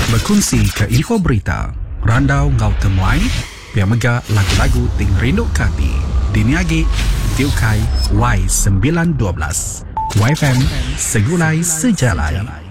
Berkongsi ke info berita, randau ngau temuai, piamaga lagu-lagu ting rindu kati. Diniagi Tiukai Y912 YFM Segulai Sejalan.